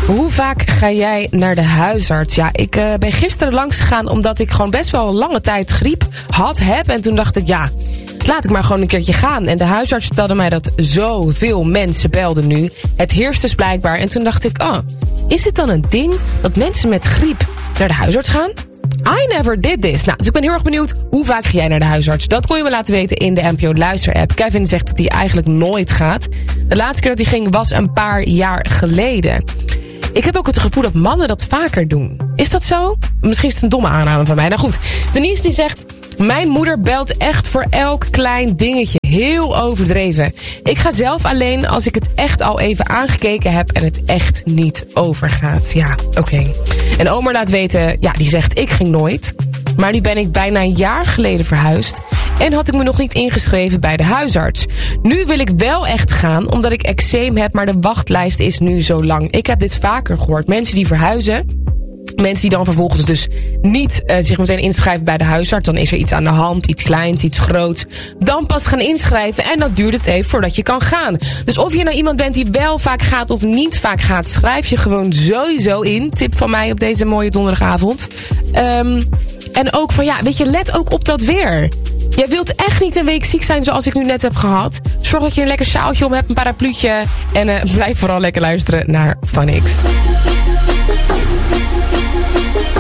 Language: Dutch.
Hoe vaak ga jij naar de huisarts? Ja, ik ben gisteren langs gegaan omdat ik gewoon best wel lange tijd griep heb. En toen dacht ik, ja, laat ik maar gewoon een keertje gaan. En de huisarts vertelde mij dat zoveel mensen belden nu. Het heerst dus blijkbaar. En toen dacht ik, is het dan een ding dat mensen met griep naar de huisarts gaan? I never did this. Nou, dus ik ben heel erg benieuwd, hoe vaak ga jij naar de huisarts? Dat kon je me laten weten in de NPO Luister-app. Kevin zegt dat hij eigenlijk nooit gaat. De laatste keer dat hij ging was een paar jaar geleden. Ik heb ook het gevoel dat mannen dat vaker doen. Is dat zo? Misschien is het een domme aanname van mij. Nou goed, Denise die zegt, mijn moeder belt echt voor elk klein dingetje. Heel overdreven. Ik ga zelf alleen als ik het echt al even aangekeken heb en het echt niet overgaat. Ja, oké. En Omer laat weten, ja, die zegt, ik ging nooit. Maar nu ben ik bijna een jaar geleden verhuisd en had ik me nog niet ingeschreven bij de huisarts. Nu wil ik wel echt gaan, omdat ik eczeem heb, maar de wachtlijst is nu zo lang. Ik heb dit vaker gehoord. Mensen die verhuizen, mensen die dan vervolgens dus niet zich meteen inschrijven bij de huisarts. Dan is er iets aan de hand, iets kleins, iets groots. Dan pas gaan inschrijven en dan duurt het even voordat je kan gaan. Dus of je nou iemand bent die wel vaak gaat of niet vaak gaat, schrijf je gewoon sowieso in. Tip van mij op deze mooie donderdagavond. En ook van, ja, weet je, let ook op dat weer. Jij wilt echt niet een week ziek zijn zoals ik nu net heb gehad. Zorg dat je een lekker sjaaltje om hebt, een parapluutje. En blijf vooral lekker luisteren naar Phonics.